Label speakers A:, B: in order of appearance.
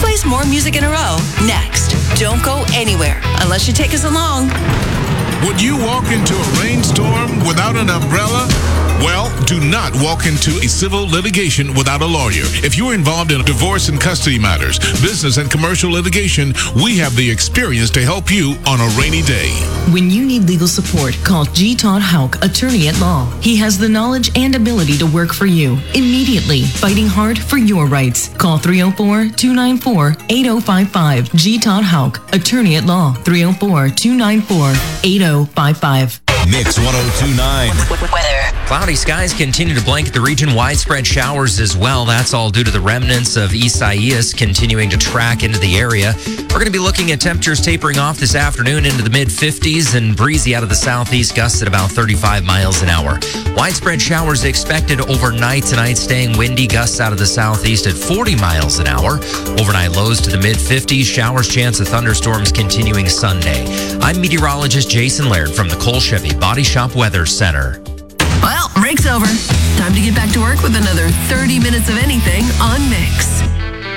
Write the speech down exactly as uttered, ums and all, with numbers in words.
A: plays more music in a row next. Don't go anywhere unless you take us along.
B: Would you walk into a rainstorm without an umbrella? Well, do not walk into a civil litigation without a lawyer. If you're involved in divorce and custody matters, business and commercial litigation, we have the experience to help you on a rainy day.
C: When you need legal support, call G. Todd Hauk, attorney at law. He has the knowledge and ability to work for you immediately, fighting hard for your rights. Call three oh four, two nine four, eight oh five five. G. Todd Hauk, attorney at law. three oh four, two nine four, eight oh five five.
D: Mix one oh two point nine.
E: Weather. Cloudy skies continue to blanket the region. Widespread showers as well. That's all due to the remnants of Isaias continuing to track into the area. We're going to be looking at temperatures tapering off this afternoon into the mid-fifties and breezy out of the southeast, gusts at about thirty-five miles an hour. Widespread showers expected overnight tonight, staying windy, gusts out of the southeast at forty miles an hour. Overnight lows to the mid-fifties. Showers, chance of thunderstorms continuing Sunday. I'm meteorologist Jason Laird from the Cole Chevy Body Shop Weather Center.
F: Well, break's over. Time to get back to work with another thirty minutes of anything on Mix.